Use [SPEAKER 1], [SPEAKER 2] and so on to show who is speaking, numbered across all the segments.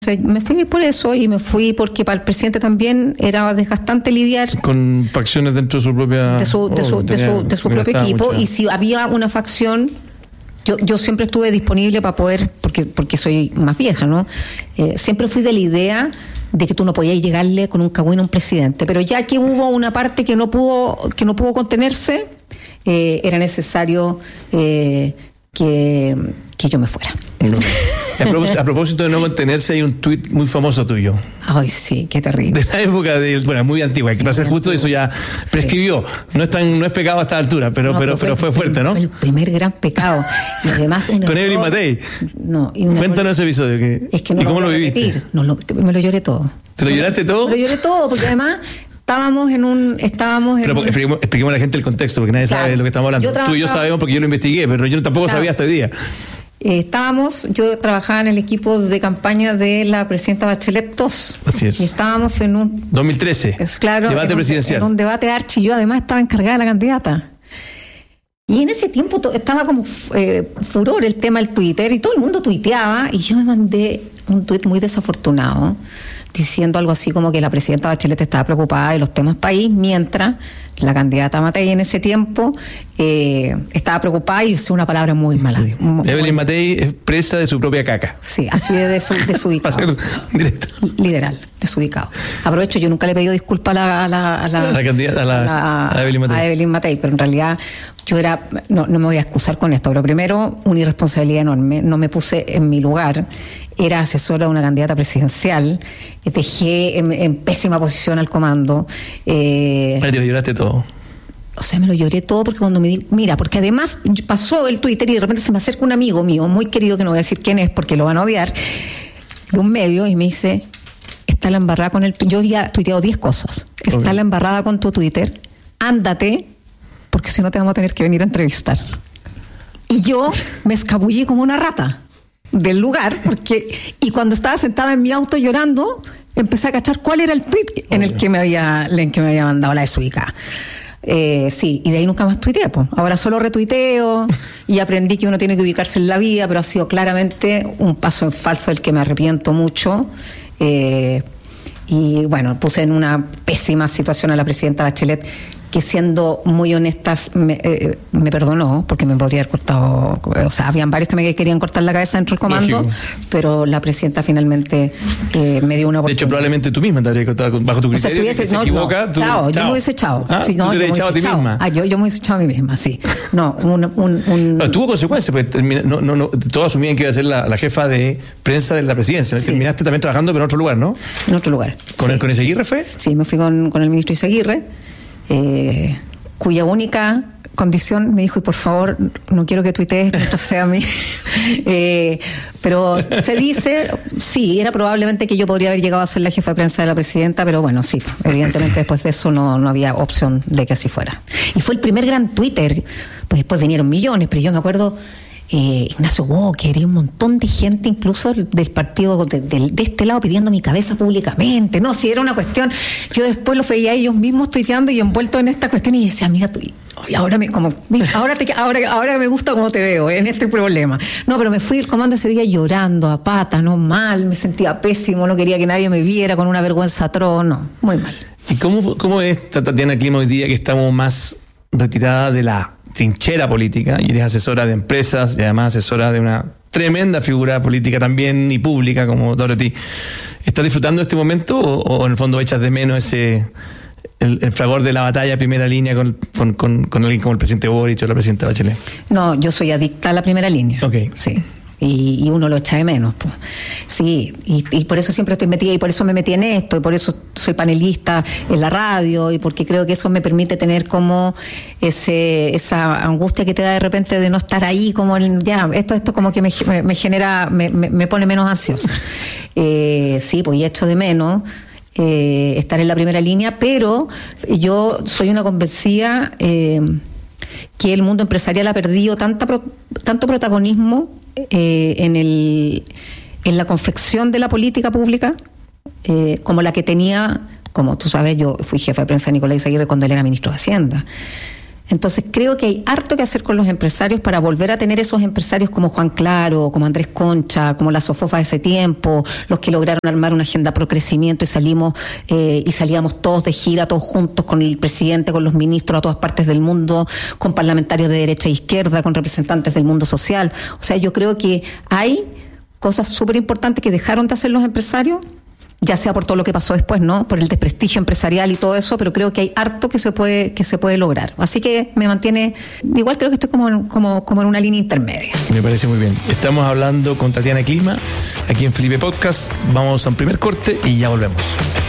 [SPEAKER 1] Me fui por eso y me fui porque para el presidente también era desgastante lidiar
[SPEAKER 2] con facciones dentro de su propia
[SPEAKER 1] de su propio equipo. Y si había una facción, yo siempre estuve disponible para poder, porque soy más vieja, ¿no? Siempre fui de la idea de que tú no podías llegarle con un cagüín a un presidente, pero ya que hubo una parte que no pudo contenerse, era necesario que yo me fuera.
[SPEAKER 2] No. A propósito de no mantenerse, hay un tuit muy famoso tuyo.
[SPEAKER 1] Ay, sí, qué terrible.
[SPEAKER 2] De la época muy antigua, que para ser justo eso ya prescribió. Sí. No es pecado a esta altura, pero fue fuerte, ¿no?
[SPEAKER 1] Fue el primer gran pecado. Y además
[SPEAKER 2] con Evelyn Matei.
[SPEAKER 1] No,
[SPEAKER 2] cuéntanos ese episodio.
[SPEAKER 1] Es que no
[SPEAKER 2] ¿y cómo lo viviste?
[SPEAKER 1] Me lo lloré todo.
[SPEAKER 2] ¿Te lo lloraste todo?
[SPEAKER 1] Me lo lloré todo, porque además Pero
[SPEAKER 2] expliquemos a la gente el contexto, porque nadie sabe de lo que estamos hablando. Tú y yo sabemos porque yo lo investigué, pero yo tampoco sabía hasta hoy día.
[SPEAKER 1] Yo trabajaba en el equipo de campaña de la presidenta Bachelet II.
[SPEAKER 2] Así es.
[SPEAKER 1] Y estábamos en un
[SPEAKER 2] 2013.
[SPEAKER 1] Claro,
[SPEAKER 2] debate presidencial.
[SPEAKER 1] En un debate archi. Yo además estaba encargada de la candidata. Y en ese tiempo estaba como furor el tema del Twitter y todo el mundo tuiteaba y yo me mandé un tuit muy desafortunado diciendo algo así como que la presidenta Bachelet estaba preocupada de los temas país, mientras la candidata Matei en ese tiempo estaba preocupada y usé una palabra muy mala.
[SPEAKER 2] Evelyn Matei es presa de su propia caca.
[SPEAKER 1] Sí, así de desubicado.
[SPEAKER 2] Para ser directo.
[SPEAKER 1] Literal, desubicado. Aprovecho, yo nunca le he pedido disculpas a la
[SPEAKER 2] candidata, a
[SPEAKER 1] Evelyn Matei, pero en realidad yo no me voy a excusar con esto, pero primero, una irresponsabilidad enorme, no me puse en mi lugar. Era asesora de una candidata presidencial, dejé en pésima posición al comando.
[SPEAKER 2] Te lo lloraste todo.
[SPEAKER 1] O sea, me lo lloré todo porque cuando porque además pasó el Twitter y de repente se me acerca un amigo mío, muy querido, que no voy a decir quién es porque lo van a odiar, de un medio, y me dice, está la embarrada con yo había tuiteado 10 cosas, está la embarrada con tu Twitter, ándate, porque si no te vamos a tener que venir a entrevistar. Y yo me escabullí como una rata del lugar, y cuando estaba sentada en mi auto llorando, empecé a cachar cuál era el tweet en el que me había mandado la desubicada. Sí, y de ahí nunca más tuiteé, pues. Ahora solo retuiteo y aprendí que uno tiene que ubicarse en la vida, pero ha sido claramente un paso en falso del que me arrepiento mucho. Y bueno, puse en una pésima situación a la presidenta Bachelet, que siendo muy honestas me perdonó, porque me podría haber cortado, o sea, habían varios que me querían cortar la cabeza dentro del comando. Lógico. Pero la presidenta finalmente me dio una oportunidad.
[SPEAKER 2] De hecho, probablemente tú misma te habrías cortado bajo tu criterio.
[SPEAKER 1] O sea, si equivoca, yo me hubiese echado.
[SPEAKER 2] Sí, yo me hubiese echado a ti misma.
[SPEAKER 1] Yo me hubiese echado a mí misma, sí. No,
[SPEAKER 2] Pero tuvo consecuencias, porque no, todos asumían que iba a ser la jefa de prensa de la presidencia. Sí. Terminaste también trabajando, pero en otro lugar, ¿no? En otro lugar. ¿Con Izaguirre fue?
[SPEAKER 1] Sí, me fui con el ministro Izaguirre. Cuya única condición me dijo, y por favor, no quiero que tuitees mientras sea a mí. Pero se dice, sí, era probablemente que yo podría haber llegado a ser la jefa de prensa de la presidenta, pero bueno, sí, evidentemente después de eso no había opción de que así fuera. Y fue el primer gran Twitter, pues después vinieron millones, pero yo me acuerdo, Ignacio Walker y un montón de gente, incluso del partido de este lado, pidiendo mi cabeza públicamente. No, si era una cuestión, yo después los veía ellos mismos tuiteando y envueltos en esta cuestión y decía, mira tú, ahora me gusta cómo te veo en este problema. No, pero me fui al comando ese día llorando a pata, no, mal, me sentía pésimo, no quería que nadie me viera, con una vergüenza atroz, no, muy mal.
[SPEAKER 2] ¿Y cómo es, Tatiana Clima, hoy día que estamos más retirada de la trinchera política y eres asesora de empresas y además asesora de una tremenda figura política también y pública como Dorothy? ¿Estás disfrutando de este momento o en el fondo echas de menos el fragor de la batalla primera línea con alguien como el presidente Boric o la presidenta Bachelet?
[SPEAKER 1] No, yo soy adicta a la primera línea.
[SPEAKER 2] Okay.
[SPEAKER 1] Sí. Y uno lo echa de menos, pues. Sí, y por eso siempre estoy metida, y por eso me metí en esto, y por eso soy panelista en la radio, y porque creo que eso me permite tener como esa angustia que te da de repente de no estar ahí, como esto como que me genera, me pone menos ansiosa. Sí, pues, y echo de menos estar en la primera línea, pero yo soy una convencida que el mundo empresarial ha perdido tanto protagonismo en la confección de la política pública como la que tenía, como tú sabes, yo fui jefa de prensa de Nicolás Izaguirre cuando él era ministro de Hacienda. Entonces creo que hay harto que hacer con los empresarios para volver a tener esos empresarios como Juan Claro, como Andrés Concha, como la Sofofa de ese tiempo, los que lograron armar una agenda pro crecimiento y salíamos todos de gira, todos juntos con el presidente, con los ministros a todas partes del mundo, con parlamentarios de derecha e izquierda, con representantes del mundo social. O sea, yo creo que hay cosas súper importantes que dejaron de hacer los empresarios, ya sea por todo lo que pasó después, ¿no? Por el desprestigio empresarial y todo eso, pero creo que hay harto que se puede lograr. Así que me mantiene, igual creo que estoy como en una línea intermedia.
[SPEAKER 2] Me parece muy bien. Estamos hablando con Tatiana Clima, aquí en Felipe Podcast. Vamos a un primer corte y ya volvemos.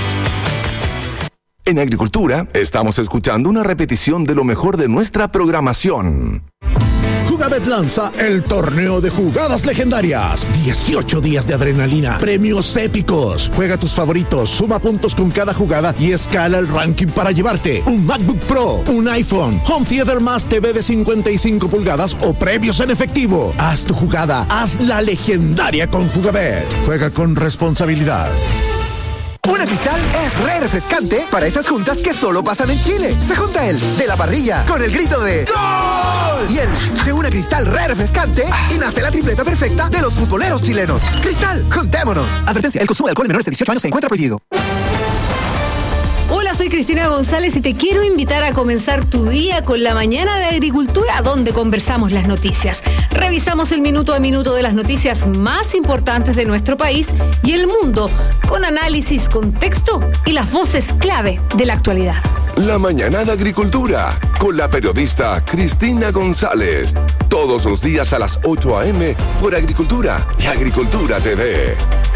[SPEAKER 3] En Agricultura, estamos escuchando una repetición de lo mejor de nuestra programación.
[SPEAKER 4] Jugabet lanza el torneo de jugadas legendarias. 18 días de adrenalina, premios épicos. Juega tus favoritos, suma puntos con cada jugada y escala el ranking para llevarte un MacBook Pro, un iPhone, Home Theater más TV de 55 pulgadas o premios en efectivo. Haz tu jugada, haz la legendaria con Jugabet. Juega con responsabilidad.
[SPEAKER 5] Una Cristal es re refrescante para esas juntas que solo pasan en Chile. Se junta el de la parrilla con el grito de ¡Gol! Y el de una Cristal re refrescante y nace la tripleta perfecta de los futboleros chilenos. Cristal, juntémonos. Advertencia, el consumo de alcohol en menores de 18 años se encuentra prohibido.
[SPEAKER 6] Hola, soy Cristina González y te quiero invitar a comenzar tu día con la Mañana de Agricultura, donde conversamos las noticias. Revisamos el minuto a minuto de las noticias más importantes de nuestro país y el mundo, con análisis, contexto y las voces clave de la actualidad.
[SPEAKER 3] La Mañana de Agricultura, con la periodista Cristina González. Todos los días a las 8 a.m. por Agricultura y Agricultura TV.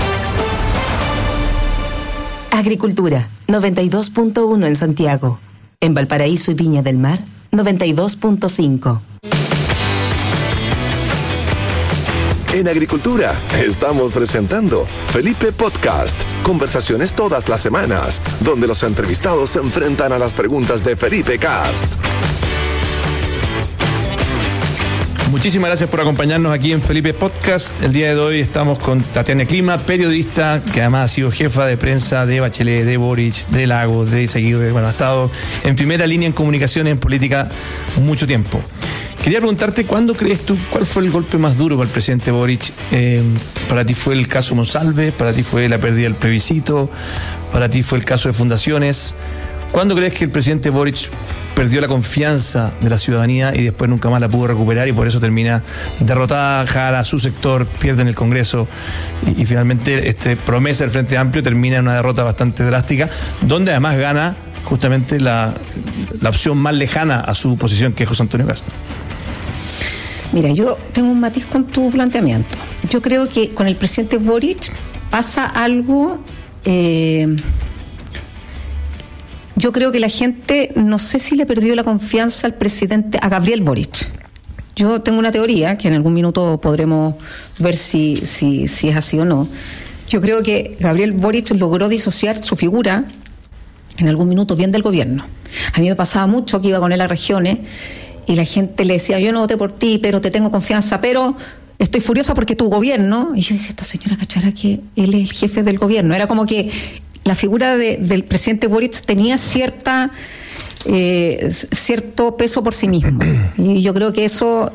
[SPEAKER 7] Agricultura, 92.1 en Santiago. En Valparaíso y Viña del Mar, 92.5.
[SPEAKER 3] En Agricultura, estamos presentando Felipe Podcast. Conversaciones todas las semanas, donde los entrevistados se enfrentan a las preguntas de Felipe Cast.
[SPEAKER 2] Muchísimas gracias por acompañarnos aquí en Felipe Podcast. El día de hoy estamos con Tatiana Clima, periodista, que además ha sido jefa de prensa de Bachelet, de Boric, de Lagos, de Izaguirre. Bueno, ha estado en primera línea en comunicaciones, en política, mucho tiempo. Quería preguntarte, ¿cuándo crees tú, cuál fue el golpe más duro para el presidente Boric? ¿Para ti fue el caso Monsalve? ¿Para ti fue la pérdida del plebiscito? ¿Para ti fue el caso de fundaciones? ¿Cuándo crees que el presidente Boric perdió la confianza de la ciudadanía y después nunca más la pudo recuperar y por eso termina derrotada Jara, su sector, pierde en el Congreso y finalmente promesa del Frente Amplio termina en una derrota bastante drástica, donde además gana justamente la opción más lejana a su posición, que es José Antonio Kast?
[SPEAKER 1] Mira, yo tengo un matiz con tu planteamiento. Yo creo que con el presidente Boric pasa algo... Yo creo que la gente, no sé si le perdió la confianza al presidente, a Gabriel Boric. Yo tengo una teoría, que en algún minuto podremos ver si es así o no. Yo creo que Gabriel Boric logró disociar su figura en algún minuto bien del gobierno. A mí me pasaba mucho que iba con él a regiones y la gente le decía, yo no voté por ti, pero te tengo confianza, pero estoy furiosa porque tu gobierno... Y yo decía, esta señora cachará que él es el jefe del gobierno. Era como que la figura del presidente Boric tenía cierto peso por sí mismo. Y yo creo que eso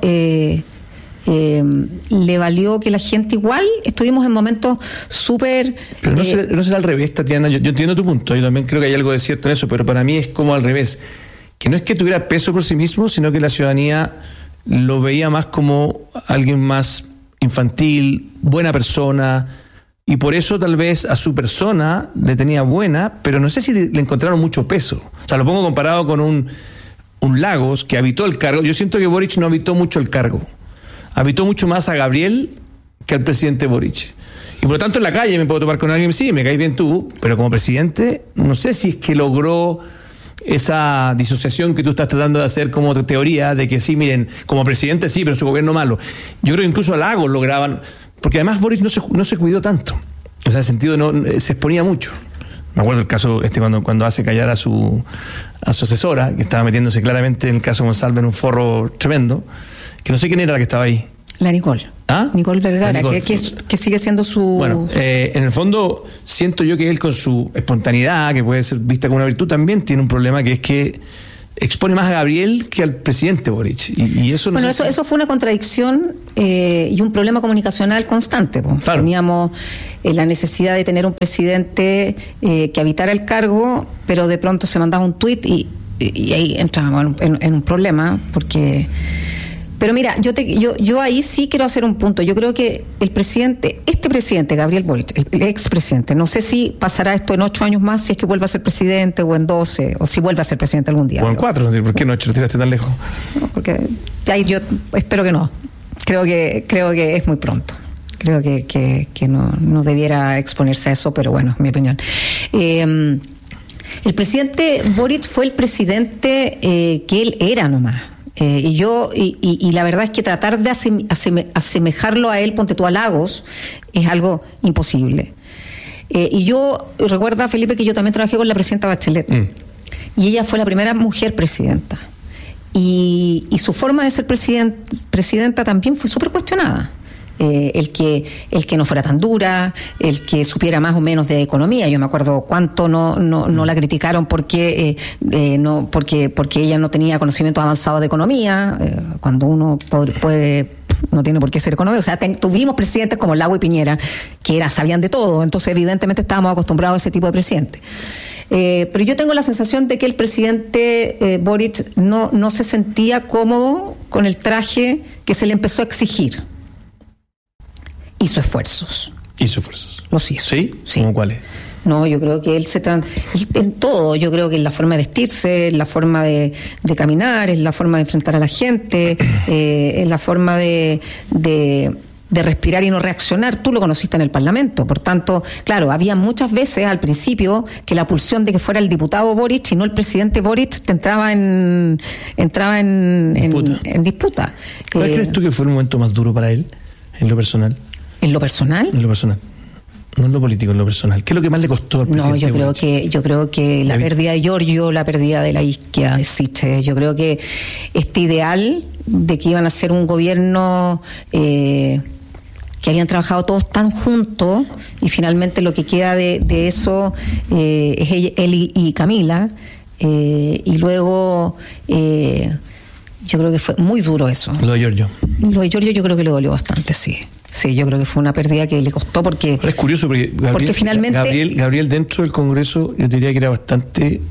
[SPEAKER 1] le valió que la gente igual estuvimos en momentos súper...
[SPEAKER 2] Pero no será al revés, Tatiana. Yo entiendo tu punto. Yo también creo que hay algo de cierto en eso, pero para mí es como al revés. Que no es que tuviera peso por sí mismo, sino que la ciudadanía lo veía más como alguien más infantil, buena persona... Y por eso tal vez a su persona le tenía buena, pero no sé si le encontraron mucho peso. O sea, lo pongo comparado con un Lagos que habitó el cargo. Yo siento que Boric no habitó mucho el cargo. Habitó mucho más a Gabriel que al presidente Boric. Y por lo tanto en la calle me puedo topar con alguien, sí, me caes bien tú, pero como presidente no sé si es que logró esa disociación que tú estás tratando de hacer como teoría, de que sí, miren, como presidente sí, pero su gobierno malo. Yo creo que incluso a Lagos lograban... Porque además Boric no se cuidó tanto. O sea, en el sentido, se exponía mucho. Me acuerdo el caso cuando hace callar a su asesora, que estaba metiéndose claramente en el caso Monsalve en un forro tremendo, que no sé quién era la que estaba ahí.
[SPEAKER 1] La Nicole.
[SPEAKER 2] ¿Ah?
[SPEAKER 1] Nicole Vergara,
[SPEAKER 2] Nicole.
[SPEAKER 1] Que sigue siendo su...
[SPEAKER 2] Bueno, en el fondo siento yo que él con su espontaneidad, que puede ser vista como una virtud, también tiene un problema, que es que expone más a Gabriel que al presidente Boric. Y eso no
[SPEAKER 1] bueno, eso fue una contradicción y un problema comunicacional constante. Pues.
[SPEAKER 2] Claro.
[SPEAKER 1] Teníamos la necesidad de tener un presidente que habitara el cargo, pero de pronto se mandaba un tuit y ahí entrábamos en un problema, porque... Pero mira, yo ahí sí quiero hacer un punto. Yo creo que este presidente, Gabriel Boric, el expresidente, no sé si pasará esto en 8 años más, si es que vuelve a ser presidente, o en 12, o si vuelve a ser presidente algún día.
[SPEAKER 2] O en 4, ¿por qué no tiraste tan lejos?
[SPEAKER 1] No, porque ya yo espero que no. Creo que es muy pronto. Creo que no debiera exponerse a eso, pero bueno, es mi opinión. El presidente Boric fue el presidente que él era nomás. Y la verdad es que tratar de asemejarlo a él, ponte tú a Lagos, es algo imposible. Y yo recuerda, Felipe, que yo también trabajé con la presidenta Bachelet. Y ella fue la primera mujer presidenta. Y su forma de ser presidenta también fue súper cuestionada. El que no fuera tan dura, el que supiera más o menos de economía. Yo me acuerdo cuánto no la criticaron porque ella no tenía conocimientos avanzados de economía, cuando uno no tiene por qué ser economista. O sea, tuvimos presidentes como Lago y Piñera que sabían de todo, entonces evidentemente estábamos acostumbrados a ese tipo de presidente. Pero yo tengo la sensación de que el presidente Boric no se sentía cómodo con el traje que se le empezó a exigir. Hizo esfuerzos. Los hizo.
[SPEAKER 2] ¿Sí? ¿Cómo cuáles?
[SPEAKER 1] No, yo creo que él en todo. Yo creo que en la forma de vestirse, en la forma de caminar, en la forma de enfrentar a la gente, en la forma de respirar y no reaccionar. Tú lo conociste en el Parlamento. Por tanto, claro, había muchas veces al principio que la pulsión de que fuera el diputado Boric y no el presidente Boric te entraba en disputa.
[SPEAKER 2] ¿Cuál crees tú que fue el momento más duro para él, en lo personal?
[SPEAKER 1] ¿En lo personal?
[SPEAKER 2] En lo personal. No en lo político, en lo personal. ¿Qué es lo que más le costó al presidente?
[SPEAKER 1] No, yo creo que la pérdida de Giorgio, la pérdida de la Izquierda existe. Yo creo que este ideal de que iban a ser un gobierno que habían trabajado todos tan juntos, y finalmente lo que queda de eso es él y Camila, y luego yo creo que fue muy duro eso.
[SPEAKER 2] Lo de Giorgio
[SPEAKER 1] yo creo que le dolió bastante, sí. Sí, yo creo que fue una pérdida que le costó porque...
[SPEAKER 2] Ahora es curioso porque
[SPEAKER 1] finalmente...
[SPEAKER 2] Gabriel dentro del Congreso, yo diría que era bastante...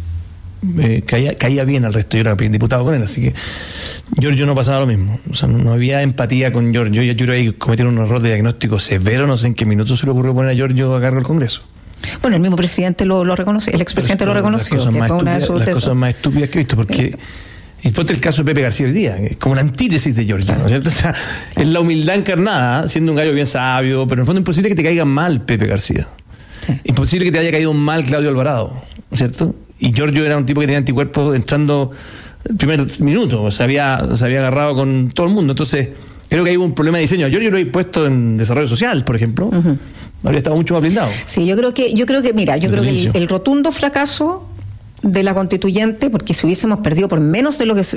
[SPEAKER 2] caía bien al resto. Yo era diputado con él, así que Giorgio no pasaba lo mismo. O sea, no había empatía con Giorgio. Yo creo que cometieron un error de diagnóstico severo. No sé en qué minuto se le ocurrió poner a Giorgio a cargo del Congreso.
[SPEAKER 1] Bueno, el mismo presidente lo reconoció, el expresidente lo reconoció.
[SPEAKER 2] Las cosas más estúpidas que he visto, porque... Y ponte el caso de Pepe García hoy día, es como una antítesis de Giorgio, ¿no es cierto? O sea, es la humildad encarnada, siendo un gallo bien sabio, pero en el fondo es imposible que te caiga mal Pepe García. Sí. Imposible que te haya caído mal Claudio Alvarado, ¿no es cierto? Y Giorgio era un tipo que tenía anticuerpos entrando el primer minuto, se había agarrado con todo el mundo. Entonces, creo que hay un problema de diseño. Giorgio lo he puesto en desarrollo social, por ejemplo. Habría estado mucho más blindado.
[SPEAKER 1] Sí, yo creo que el rotundo fracaso de la constituyente, porque si hubiésemos perdido por menos de lo que se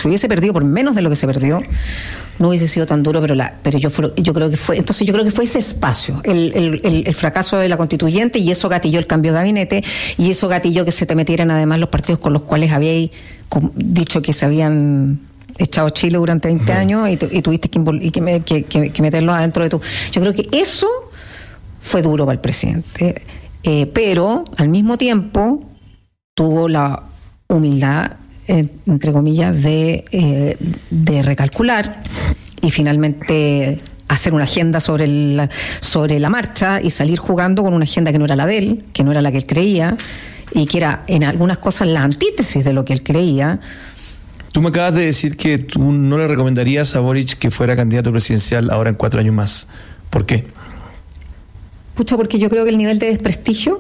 [SPEAKER 1] perdió, no hubiese sido tan duro, pero yo creo que fue ese espacio, el fracaso de la constituyente, y eso gatilló el cambio de gabinete, y eso gatilló que se te metieran además los partidos con los cuales habíais dicho que se habían echado Chile durante 20 años y tuviste que meterlos adentro de tu... Yo creo que eso fue duro para el presidente, pero al mismo tiempo tuvo la humildad, entre comillas, de recalcular y finalmente hacer una agenda sobre la marcha y salir jugando con una agenda que no era la de él, que no era la que él creía, y que era en algunas cosas la antítesis de lo que él creía.
[SPEAKER 2] Tú me acabas de decir que tú no le recomendarías a Boric que fuera candidato presidencial ahora en 4 años más. ¿Por qué?
[SPEAKER 1] Pucha, porque yo creo que el nivel de desprestigio,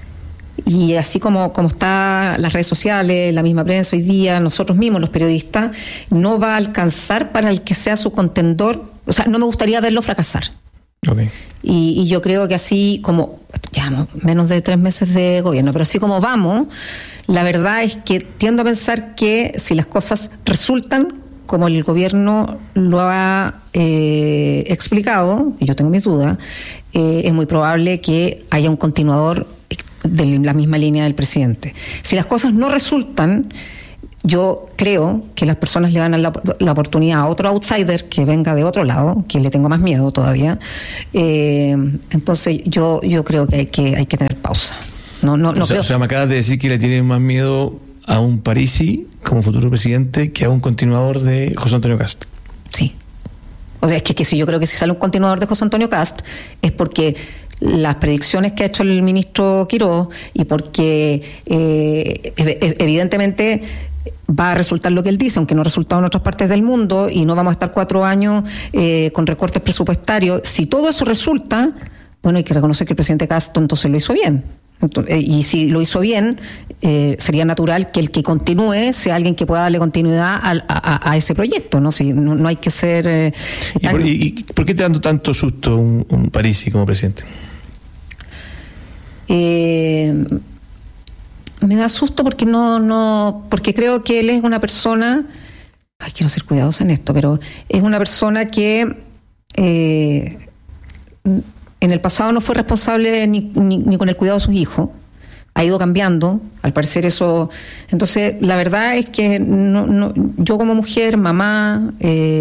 [SPEAKER 1] y así como está las redes sociales, la misma prensa hoy día, nosotros mismos, los periodistas, no va a alcanzar para el que sea su contendor. O sea, no me gustaría verlo fracasar.
[SPEAKER 2] Okay.
[SPEAKER 1] Y yo creo que así como, ya menos de 3 meses de gobierno, pero así como vamos, la verdad es que tiendo a pensar que si las cosas resultan como el gobierno lo ha explicado, y yo tengo mis dudas, es muy probable que haya un continuador de la misma línea del presidente. Si las cosas no resultan, yo creo que las personas le dan la oportunidad a otro outsider que venga de otro lado, que le tengo más miedo todavía. Entonces yo creo que hay que tener pausa. No creo.
[SPEAKER 2] O sea, me acabas de decir que le tienen más miedo a un Parisi como futuro presidente que a un continuador de José Antonio Kast.
[SPEAKER 1] Sí. O sea, es que si yo creo que si sale un continuador de José Antonio Kast es porque las predicciones que ha hecho el ministro Quiroz y porque evidentemente va a resultar lo que él dice, aunque no ha resultado en otras partes del mundo, y no vamos a estar 4 años con recortes presupuestarios. Si todo eso resulta, bueno, hay que reconocer que el presidente Kast entonces lo hizo bien. Y si lo hizo bien, sería natural que el que continúe sea alguien que pueda darle continuidad a ese proyecto, ¿no? Si no hay que ser...
[SPEAKER 2] ¿Y por qué te da tanto susto un Parisi como presidente?
[SPEAKER 1] Me da susto porque porque creo que él es una persona, quiero ser cuidadosa en esto, pero es una persona que en el pasado no fue responsable ni con el cuidado de sus hijos. Ha ido cambiando, al parecer eso. Entonces, la verdad es que yo como mujer, mamá,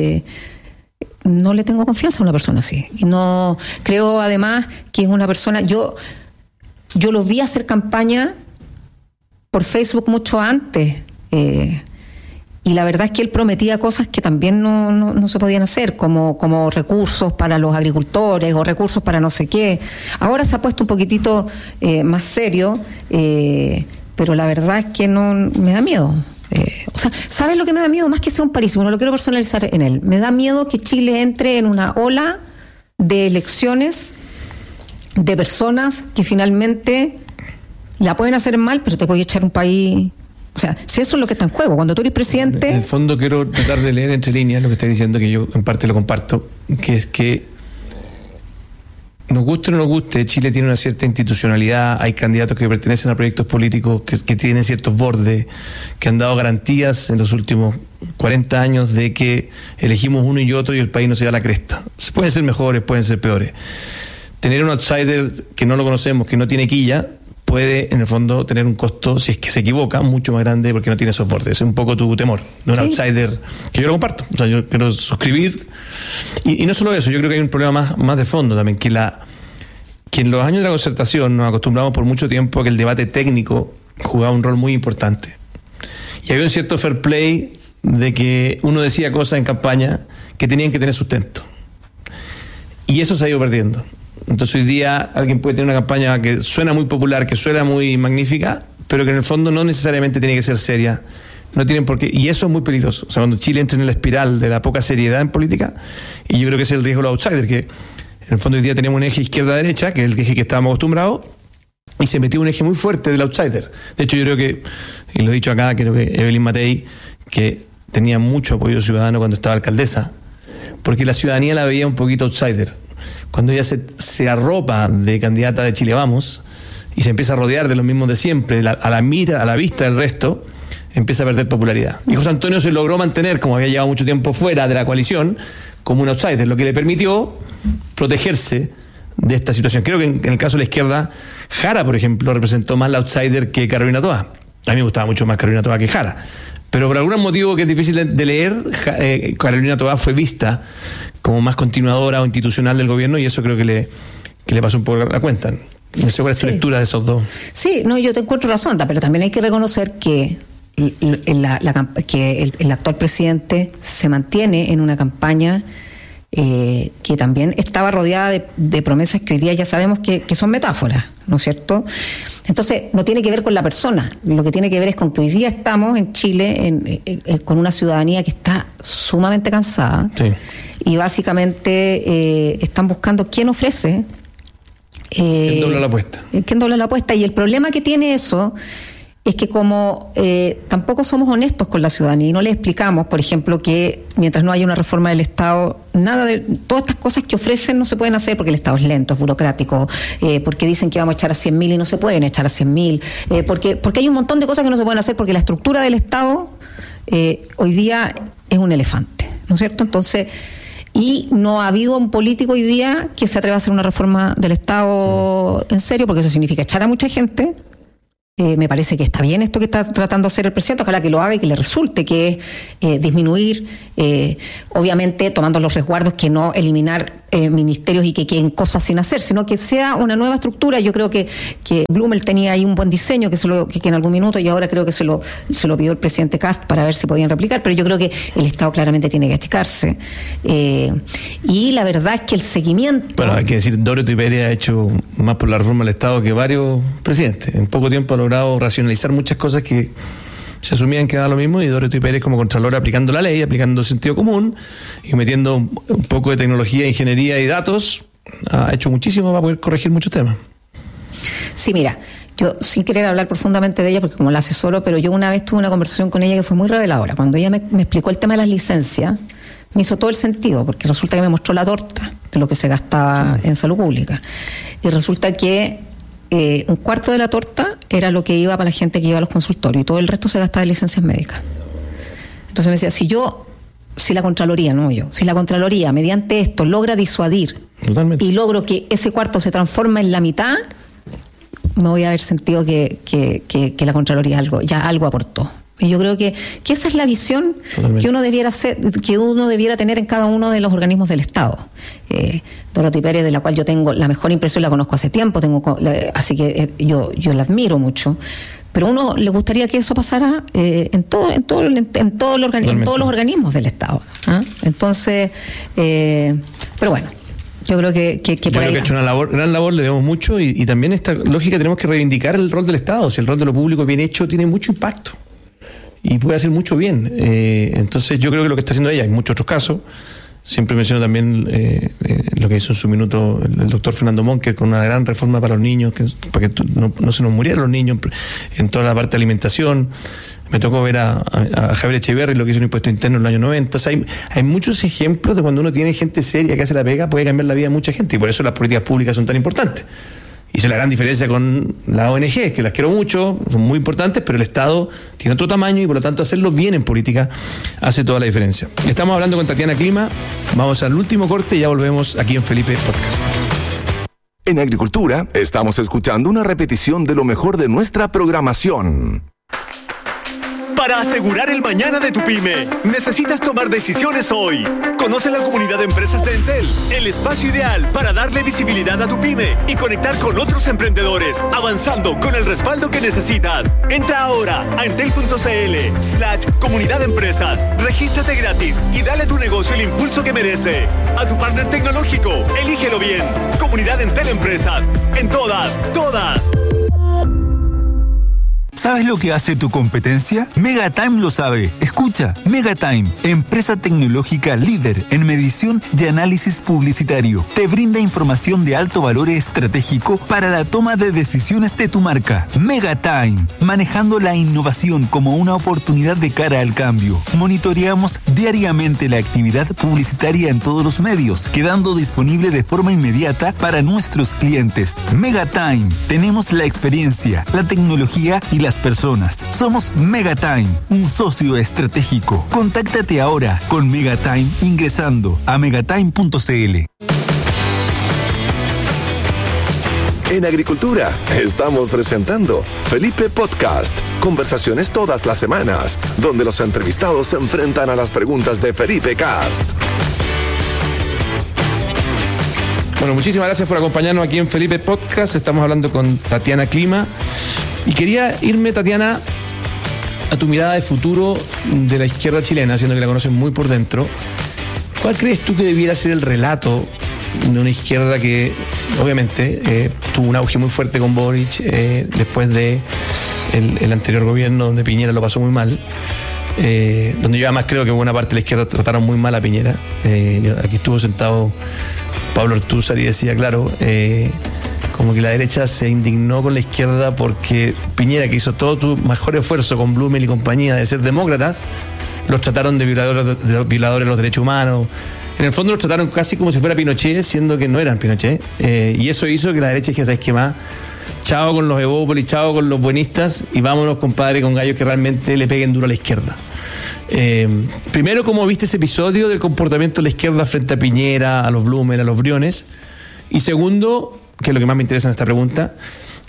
[SPEAKER 1] no le tengo confianza a una persona así. Y no creo además que es una persona. Yo lo vi hacer campaña por Facebook mucho antes. Y la verdad es que él prometía cosas que también no se podían hacer, como recursos para los agricultores o recursos para no sé qué. Ahora se ha puesto un poquitito más serio, pero la verdad es que no me da miedo. O sea, ¿sabes lo que me da miedo? Más que sea un Parisi, no lo quiero personalizar en él. Me da miedo que Chile entre en una ola de elecciones de personas que finalmente la pueden hacer mal, pero te puede echar un país... O sea, si eso es lo que está en juego, cuando tú eres presidente...
[SPEAKER 2] En el fondo quiero tratar de leer entre líneas lo que estás diciendo, que yo en parte lo comparto, que es que nos guste o no nos guste, Chile tiene una cierta institucionalidad, hay candidatos que pertenecen a proyectos políticos que tienen ciertos bordes, que han dado garantías en los últimos 40 años de que elegimos uno y otro y el país no se da la cresta. Pueden ser mejores, pueden ser peores. Tener un outsider que no lo conocemos, que no tiene quilla, puede en el fondo tener un costo, si es que se equivoca, mucho más grande porque no tiene soporte. Ese es un poco tu temor de un outsider, que yo lo comparto. O sea, yo quiero suscribir. Y no solo eso, yo creo que hay un problema más de fondo también, que en los años de la concertación nos acostumbramos por mucho tiempo a que el debate técnico jugaba un rol muy importante. Y había un cierto fair play de que uno decía cosas en campaña que tenían que tener sustento. Y eso se ha ido perdiendo. Entonces hoy día alguien puede tener una campaña que suena muy popular, que suena muy magnífica, pero que en el fondo no necesariamente tiene que ser seria. No tienen por qué, y eso es muy peligroso. O sea, cuando Chile entra en la espiral de la poca seriedad en política, y yo creo que ese es el riesgo de los outsiders, que en el fondo hoy día tenemos un eje izquierda-derecha, que es el eje que estábamos acostumbrados, y se metió un eje muy fuerte del outsider. De hecho, yo creo que, y lo he dicho acá, creo que Evelyn Matei, que tenía mucho apoyo ciudadano cuando estaba alcaldesa, porque la ciudadanía la veía un poquito outsider. Cuando ella se arropa de candidata de Chile Vamos y se empieza a rodear de los mismos de siempre, a la vista del resto, empieza a perder popularidad. Y José Antonio se logró mantener, como había llevado mucho tiempo fuera de la coalición, como un outsider, lo que le permitió protegerse de esta situación. Creo que en el caso de la izquierda, Jara, por ejemplo, representó más la outsider que Carolina Toá. A mí me gustaba mucho más Carolina Toá que Jara. Pero por algún motivo que es difícil de leer, Carolina Toá fue vista como más continuadora o institucional del gobierno, y eso creo que le pasó un poco la cuenta. No sé cuál es tu lectura de esos dos.
[SPEAKER 1] Sí, no, yo te encuentro razón, pero también hay que reconocer que el actual presidente se mantiene en una campaña que también estaba rodeada de promesas que hoy día ya sabemos que son metáforas, ¿no es cierto? Entonces, no tiene que ver con la persona, lo que tiene que ver es con que hoy día estamos en Chile con una ciudadanía que está sumamente cansada. Sí. Y básicamente están buscando quién ofrece.
[SPEAKER 2] ¿Quién dobla la apuesta?
[SPEAKER 1] ¿Quién dobla la apuesta? Y el problema que tiene eso es que como tampoco somos honestos con la ciudadanía y no le explicamos, por ejemplo, que mientras no haya una reforma del Estado, nada de todas estas cosas que ofrecen no se pueden hacer porque el Estado es lento, es burocrático, porque dicen que vamos a echar a 100.000 y no se pueden echar a 100.000, porque hay un montón de cosas que no se pueden hacer porque la estructura del Estado hoy día es un elefante, ¿no es cierto? Entonces, y no ha habido un político hoy día que se atreva a hacer una reforma del Estado en serio, porque eso significa echar a mucha gente Me parece que está bien esto que está tratando de hacer el presidente, ojalá que lo haga y que le resulte, que es disminuir, obviamente tomando los resguardos, que no eliminar ministerios y que queden cosas sin hacer, sino que sea una nueva estructura. Yo creo que Blumel tenía ahí un buen diseño que en algún minuto, y ahora creo que se lo pidió el presidente Kast para ver si podían replicar, pero yo creo que el Estado claramente tiene que achicarse. Y la verdad es que el seguimiento...
[SPEAKER 2] Bueno, hay que decir, Dorothy Pérez ha hecho más por la reforma del Estado que varios presidentes. En poco tiempo ha logrado racionalizar muchas cosas que se asumían que era lo mismo, y Dorothy Pérez como Contralora aplicando la ley, aplicando sentido común y metiendo un poco de tecnología, ingeniería y datos, ha hecho muchísimo para poder corregir muchos temas.
[SPEAKER 1] Sí, mira, yo sin querer hablar profundamente de ella, porque como la asesoro, pero yo una vez tuve una conversación con ella que fue muy reveladora. Cuando ella me explicó el tema de las licencias, me hizo todo el sentido, porque resulta que me mostró la torta de lo que se gastaba en salud pública. Y resulta que un cuarto de la torta era lo que iba para la gente que iba a los consultorios, y todo el resto se gastaba en licencias médicas. Entonces me decía, si la Contraloría, no yo, si la Contraloría mediante esto logra disuadir
[SPEAKER 2] Totalmente.
[SPEAKER 1] y logro que ese cuarto se transforme en la mitad, me voy a haber sentido que la Contraloría algo aportó. Y yo creo que esa es la visión que uno debiera tener en cada uno de los organismos del Estado. Dorothy Pérez, de la cual yo tengo la mejor impresión, la conozco hace tiempo, así que yo la admiro mucho. Pero uno le gustaría que eso pasara en todos los organismos del Estado. Entonces, pero bueno. Yo creo que por ahí.
[SPEAKER 2] Creo que ha hecho una gran labor, le debemos mucho, y también esta lógica tenemos que reivindicar el rol del Estado. Si el rol de lo público bien hecho tiene mucho impacto y puede hacer mucho bien. Entonces yo creo que lo que está haciendo ella, en muchos otros casos, siempre menciono también lo que hizo en su minuto el doctor Fernando Monker con una gran reforma para los niños, para que no se nos murieran los niños en toda la parte de alimentación. Me tocó ver a Javier Echeverri lo que hizo un impuesto interno en los años 90. O sea, hay muchos ejemplos de cuando uno tiene gente seria que hace la pega, puede cambiar la vida de mucha gente, y por eso las políticas públicas son tan importantes. Y esa es la gran diferencia con las ONG, que las quiero mucho, son muy importantes, pero el Estado tiene otro tamaño y por lo tanto hacerlo bien en política hace toda la diferencia. Estamos hablando con Tatiana Clima, vamos al último corte y ya volvemos aquí en Felipe Podcast.
[SPEAKER 3] En Agricultura estamos escuchando una repetición de lo mejor de nuestra programación.
[SPEAKER 8] Para asegurar el mañana de tu pyme, necesitas tomar decisiones hoy. Conoce la comunidad de empresas de Entel, el espacio ideal para darle visibilidad a tu pyme y conectar con otros emprendedores, avanzando con el respaldo que necesitas. Entra ahora a entel.cl/comunidad de empresas. Regístrate gratis y dale a tu negocio el impulso que merece. A tu partner tecnológico, elígelo bien. Comunidad Entel Empresas. En todas.
[SPEAKER 9] ¿Sabes lo que hace tu competencia? Megatime lo sabe. Escucha, Megatime, empresa tecnológica líder en medición y análisis publicitario. Te brinda información de alto valor estratégico para la toma de decisiones de tu marca. Megatime, manejando la innovación como una oportunidad de cara al cambio. Monitoreamos diariamente la actividad publicitaria en todos los medios, quedando disponible de forma inmediata para nuestros clientes. Megatime, tenemos la experiencia, la tecnología y las personas. Somos Megatime, un socio estratégico. Contáctate ahora con Megatime ingresando a megatime.cl.
[SPEAKER 3] En Agricultura estamos presentando Felipe Podcast. Conversaciones todas las semanas, donde los entrevistados se enfrentan a las preguntas de Felipe Kast.
[SPEAKER 2] Bueno, muchísimas gracias por acompañarnos aquí en Felipe Podcast. Estamos hablando con Tatiana Clima. Y quería irme, Tatiana, a tu mirada de futuro de la izquierda chilena, siendo que la conoces muy por dentro. ¿Cuál crees tú que debiera ser el relato de una izquierda que, obviamente, tuvo un auge muy fuerte con Boric después de el anterior gobierno, donde Piñera lo pasó muy mal? Donde yo además creo que buena parte de la izquierda trataron muy mal a Piñera. Aquí estuvo sentado Pablo Ortúzar y decía, claro, como que la derecha se indignó con la izquierda porque Piñera, que hizo todo su mejor esfuerzo con Blumel y compañía de ser demócratas, los trataron de violadores de los derechos humanos. En el fondo los trataron casi como si fuera Pinochet, siendo que no eran Pinochet. Y eso hizo que la derecha dijera, ¿sabes qué más? Chao con los evópolis, chao con los buenistas y vámonos, compadre, con gallos que realmente le peguen duro a la izquierda. Primero, ¿cómo viste ese episodio del comportamiento de la izquierda frente a Piñera, a los Blumel, a los Briones? Y segundo, que es lo que más me interesa en esta pregunta,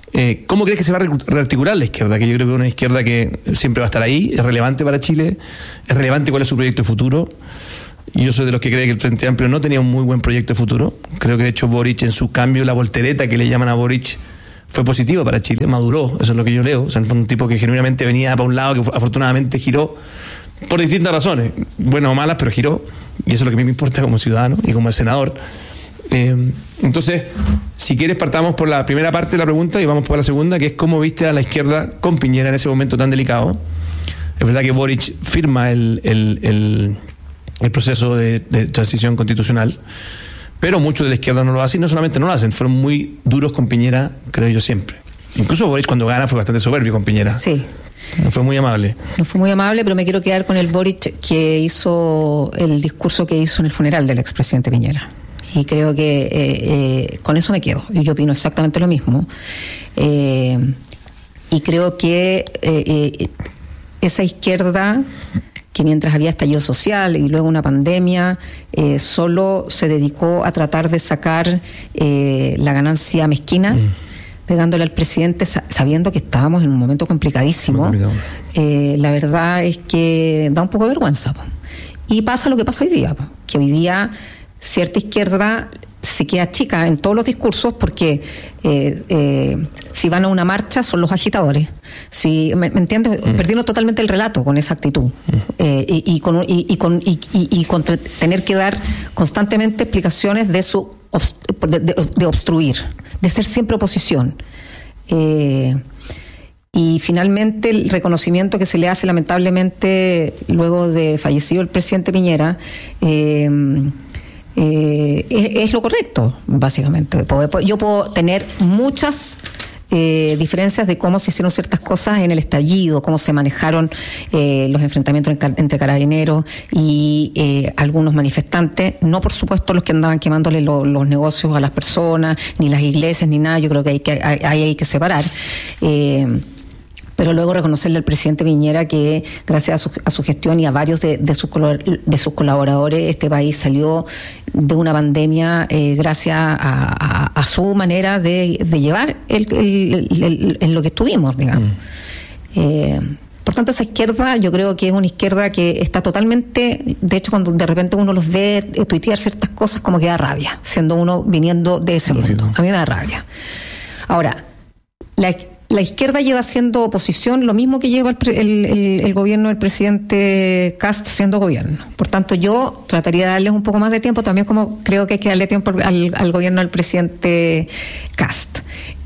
[SPEAKER 2] ¿Cómo crees que se va a rearticular la izquierda? Que yo creo que es una izquierda que siempre va a estar ahí, es relevante para Chile, es relevante cuál es su proyecto de futuro. Yo soy de los que cree que el Frente Amplio no tenía un muy buen proyecto de futuro. Creo que de hecho Boric, en su cambio, la voltereta que le llaman a Boric, fue positiva para Chile, maduró, eso es lo que yo leo. O sea, fue un tipo que genuinamente venía para un lado, que afortunadamente giró por distintas razones, buenas o malas, pero giró, y eso es lo que a mí me importa como ciudadano y como senador. Entonces, si quieres, partamos por la primera parte de la pregunta y vamos por la segunda, que es cómo viste a la izquierda con Piñera en ese momento tan delicado. Es verdad que Boric firma el proceso de transición constitucional, pero muchos de la izquierda no lo hacen, y no solamente no lo hacen, fueron muy duros con Piñera, creo yo, siempre. Incluso Boric, cuando gana, fue bastante soberbio con Piñera.
[SPEAKER 1] Sí.
[SPEAKER 2] No fue muy amable.
[SPEAKER 1] No fue muy amable, pero me quiero quedar con el Boric que hizo el discurso que hizo en el funeral del expresidente Piñera. Y creo que con eso me quedo. Y yo opino exactamente lo mismo. Y creo que esa izquierda que mientras había estallido social y luego una pandemia, solo se dedicó a tratar de sacar la ganancia mezquina, pegándole al presidente, sabiendo que estábamos en un momento complicadísimo. La verdad es que da un poco de vergüenza. Y pasa lo que pasa hoy día, que hoy día cierta izquierda se queda chica en todos los discursos porque si van a una marcha son los agitadores. Si ¿me entiendes? Perdieron totalmente el relato con esa actitud y con tener que dar constantemente explicaciones de su de obstruir, de ser siempre oposición. Y finalmente el reconocimiento que se le hace lamentablemente luego de fallecido el presidente Piñera es lo correcto, básicamente. Yo puedo tener muchas diferencias de cómo se hicieron ciertas cosas en el estallido, cómo se manejaron los enfrentamientos entre carabineros y algunos manifestantes, no por supuesto los que andaban quemándole los negocios a las personas, ni las iglesias, ni nada. Yo creo que hay que separar. Pero luego reconocerle al presidente Piñera que gracias a su gestión y a varios de sus colaboradores, este país salió de una pandemia gracias a su manera de llevar en lo que estuvimos, digamos. Por tanto, esa izquierda yo creo que es una izquierda que está totalmente, de hecho cuando de repente uno los ve tuitear ciertas cosas, como que da rabia, siendo uno viniendo de ese mundo. A mí me da rabia. Ahora, la izquierda lleva siendo oposición lo mismo que lleva el gobierno del presidente Kast siendo gobierno. Por tanto, yo trataría de darles un poco más de tiempo, también como creo que hay que darle tiempo al gobierno del presidente Kast.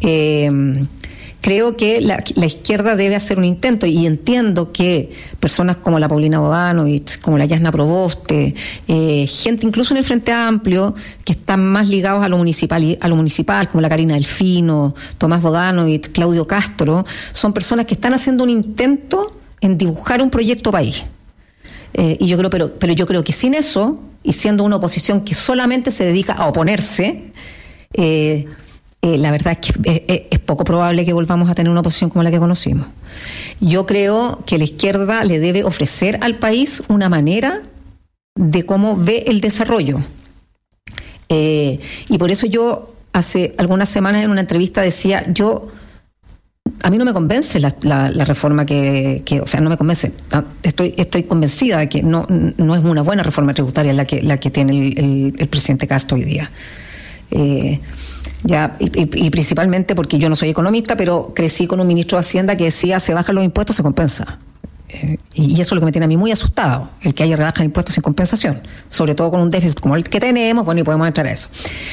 [SPEAKER 1] Creo que la izquierda debe hacer un intento, y entiendo que personas como la Paulina Bodanovich, como la Yasna Proboste, gente incluso en el Frente Amplio, que están más ligados a lo municipal, como la Karina Delfino, Tomás Bodanovich, Claudio Castro, son personas que están haciendo un intento en dibujar un proyecto país. Y yo creo, pero yo creo que sin eso, y siendo una oposición que solamente se dedica a oponerse, la verdad es que es poco probable que volvamos a tener una oposición como la que conocimos. Yo creo que la izquierda le debe ofrecer al país una manera de cómo ve el desarrollo. Y por eso yo hace algunas semanas en una entrevista decía, a mí no me convence la reforma que o sea, no me convence. Estoy convencida de que no es una buena reforma tributaria la que tiene el presidente Castro hoy día. Y principalmente porque yo no soy economista, pero crecí con un ministro de Hacienda que decía, se bajan los impuestos, se compensa. Y eso es lo que me tiene a mí muy asustado, el que haya rebajas de impuestos sin compensación, sobre todo con un déficit como el que tenemos, bueno, y podemos entrar a eso.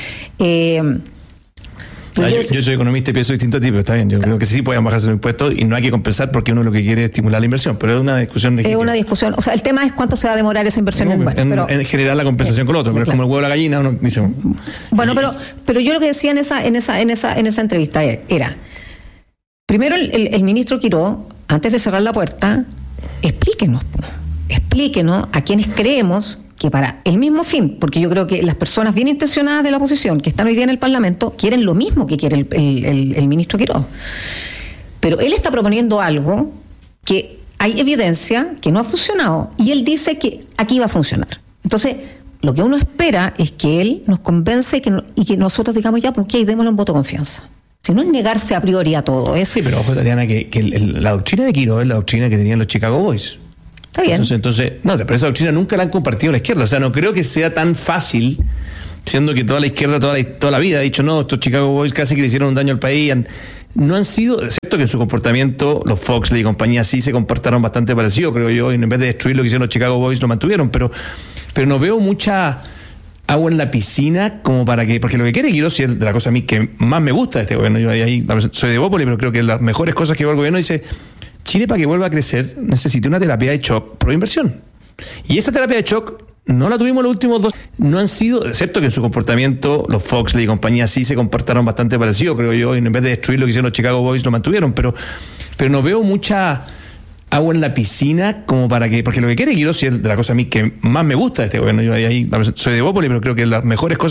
[SPEAKER 2] Yo soy economista y pienso distinto a ti, pero está bien. Yo creo que sí pueden bajarse los impuestos y no hay que compensar porque uno lo que quiere es estimular la inversión, pero es una discusión legítima.
[SPEAKER 1] Es una discusión, o sea, el tema es cuánto se va a demorar esa inversión
[SPEAKER 2] en generar la compensación con lo otro, pero claro. Es como el huevo de la gallina, uno dice.
[SPEAKER 1] Bueno, pero yo lo que decía en esa entrevista era, primero el ministro Quiró, antes de cerrar la puerta, explíquenos a quienes creemos que para el mismo fin, porque yo creo que las personas bien intencionadas de la oposición que están hoy día en el Parlamento quieren lo mismo que quiere el ministro Quiró. Pero él está proponiendo algo que hay evidencia que no ha funcionado, y él dice que aquí va a funcionar. Entonces, lo que uno espera es que él nos convence y que nosotros digamos ya, pues ok, démosle un voto de confianza. Si no es negarse a priori a todo.
[SPEAKER 2] Sí, pero ojo, Tatiana, que la doctrina de Quirós es la doctrina que tenían los Chicago Boys.
[SPEAKER 1] Está bien.
[SPEAKER 2] Entonces, no, pero esa doctrina nunca la han compartido la izquierda. O sea, no creo que sea tan fácil, siendo que toda la izquierda toda la vida ha dicho, no, estos Chicago Boys casi que le hicieron un daño al país. No han sido, excepto que en su comportamiento, los Foxley y compañía sí se comportaron bastante parecido, creo yo, y en vez de destruir lo que hicieron los Chicago Boys, lo mantuvieron. Pero no veo mucha agua en la piscina como para que, porque lo que quiere Quirós, y es de la cosa a mí que más me gusta de este gobierno, yo ahí soy de Bópoli, pero creo que las mejores cosas que va el gobierno dice, Chile para que vuelva a crecer necesita una terapia de shock pro inversión. Y esa terapia de shock no la tuvimos los últimos 2. No han sido, excepto que en su comportamiento, los Foxley y compañía sí se comportaron bastante parecido, creo yo, y en vez de destruir lo que hicieron los Chicago Boys, lo mantuvieron. Pero no veo mucha agua en la piscina como para que, porque lo que quiere Quirós, y es de la cosa a mí que más me gusta de este gobierno, yo ahí soy de Bópoli, pero creo que las mejores cosas